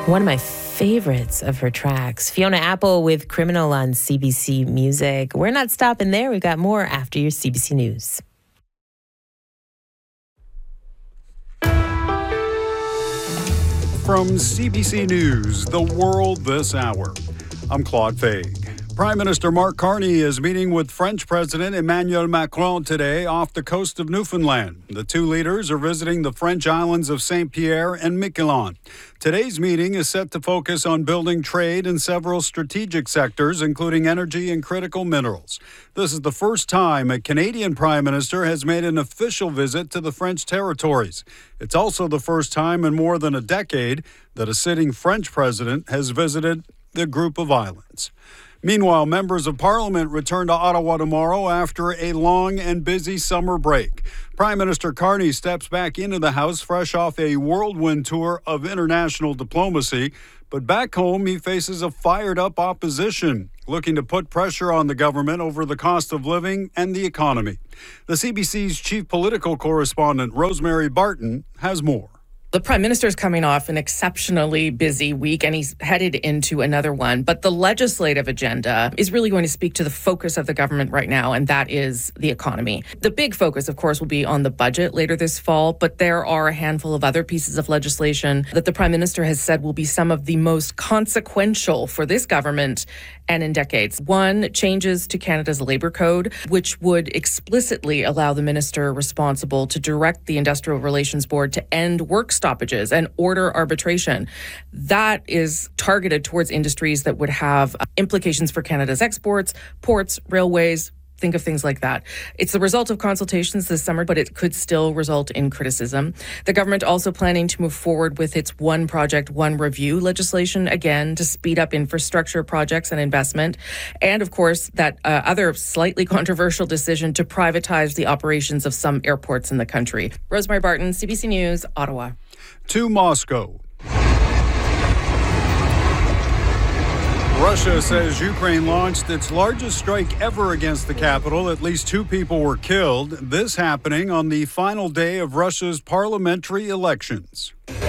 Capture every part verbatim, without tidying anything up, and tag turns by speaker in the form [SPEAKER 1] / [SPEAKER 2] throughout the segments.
[SPEAKER 1] One of my favorites of her tracks, Fiona Apple with Criminal on C B C Music. We're not stopping there. We've got more after your C B C News.
[SPEAKER 2] From C B C News, The World This Hour, I'm Claude Faig. Prime Minister Mark Carney is meeting with French President Emmanuel Macron today off the coast of Newfoundland. The two leaders are visiting the French islands of Saint-Pierre and Miquelon. Today's meeting is set to focus on building trade in several strategic sectors, including energy and critical minerals. This is the first time a Canadian Prime Minister has made an official visit to the French territories. It's also the first time in more than a decade that a sitting French president has visited the group of islands. Meanwhile, members of Parliament return to Ottawa tomorrow after a long and busy summer break. Prime Minister Carney steps back into the House fresh off a whirlwind tour of international diplomacy. But back home, he faces a fired-up opposition looking to put pressure on the government over the cost of living and the economy. The C B C's chief political correspondent, Rosemary Barton, has more.
[SPEAKER 3] The Prime Minister is coming off an exceptionally busy week, and he's headed into another one. But the legislative agenda is really going to speak to the focus of the government right now, and that is the economy. The big focus, of course, will be on the budget later this fall, but there are a handful of other pieces of legislation that the Prime Minister has said will be some of the most consequential for this government and in decades. One, changes to Canada's Labour Code, which would explicitly allow the minister responsible to direct the Industrial Relations Board to end work stoppages and order arbitration. That is targeted towards industries that would have implications for Canada's exports, ports, railways. Think of things like that. It's the result of consultations this summer, but it could still result in criticism. The government also planning to move forward with its One Project, One Review legislation, again, to speed up infrastructure projects and investment. And, of course, that uh, other slightly controversial decision to privatize the operations of some airports in the country. Rosemary Barton, C B C News, Ottawa.
[SPEAKER 2] To Moscow. Russia says Ukraine launched its largest strike ever against the capital. At least two people were killed. This happening on the final day of Russia's parliamentary elections.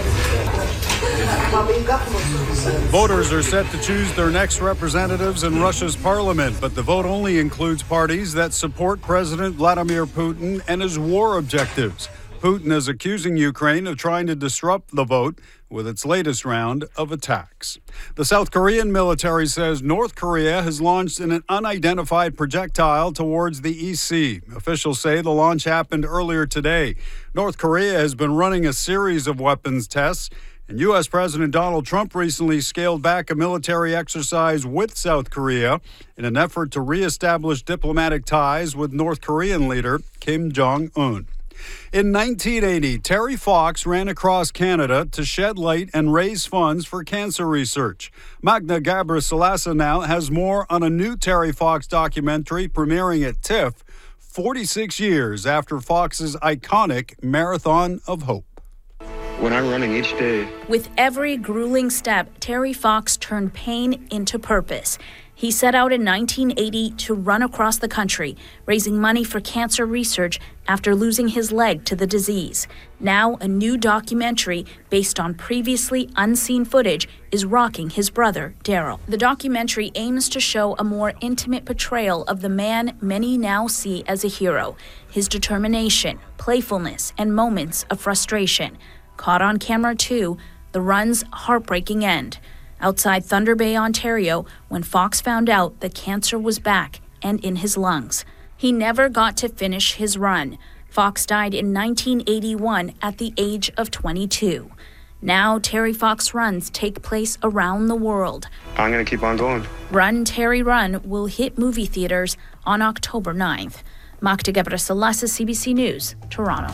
[SPEAKER 2] Voters are set to choose their next representatives in Russia's parliament, but the vote only includes parties that support President Vladimir Putin and his war objectives. Putin is accusing Ukraine of trying to disrupt the vote with its latest round of attacks. The South Korean military says North Korea has launched an unidentified projectile towards the East Sea. Officials say the launch happened earlier today. North Korea has been running a series of weapons tests, and U S President Donald Trump recently scaled back a military exercise with South Korea in an effort to reestablish diplomatic ties with North Korean leader Kim Jong-un. In nineteen eighty, Terry Fox ran across Canada to shed light and raise funds for cancer research. Magda Gabrisalasa now has more on a new Terry Fox documentary premiering at TIFF forty-six years after Fox's iconic Marathon of Hope.
[SPEAKER 4] When I'm running each day.
[SPEAKER 5] With every grueling step, Terry Fox turned pain into purpose. He set out in nineteen eighty to run across the country, raising money for cancer research after losing his leg to the disease. Now, a new documentary based on previously unseen footage is rocking his brother, Daryl. The documentary aims to show a more intimate portrayal of the man many now see as a hero, his determination, playfulness, and moments of frustration. Caught on camera, too, the run's heartbreaking end. Outside Thunder Bay, Ontario, when Fox found out that cancer was back and in his lungs. He never got to finish his run. Fox died in nineteen eighty-one at the age of twenty-two. Now, Terry Fox runs take place around the world.
[SPEAKER 4] I'm going to keep on going.
[SPEAKER 5] Run, Terry, Run will hit movie theaters on October ninth. Magda Gabrisalasa, C B C News, Toronto.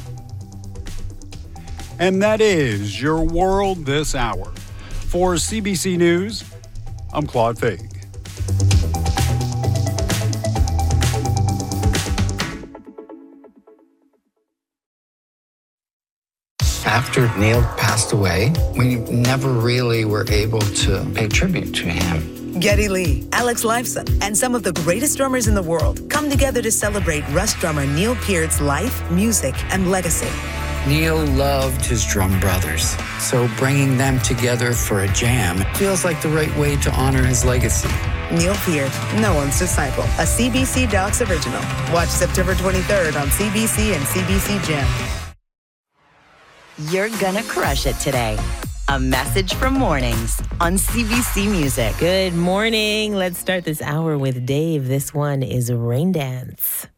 [SPEAKER 2] And that is your World This Hour. For C B C News, I'm Claude Faig.
[SPEAKER 6] After Neil passed away, we never really were able to pay tribute to him.
[SPEAKER 7] Geddy Lee, Alex Lifeson, and some of the greatest drummers in the world come together to celebrate Rush drummer Neil Peart's life, music, and legacy.
[SPEAKER 6] Neil loved his drum brothers, so bringing them together for a jam feels like the right way to honor his legacy.
[SPEAKER 7] Neil Peart, no one's disciple, a C B C Docs original. Watch September twenty-third on C B C and C B C Gem.
[SPEAKER 8] You're gonna crush it today. A message from Mornings on C B C Music.
[SPEAKER 1] Good morning. Let's start this hour with Dave. This one is Rain Dance.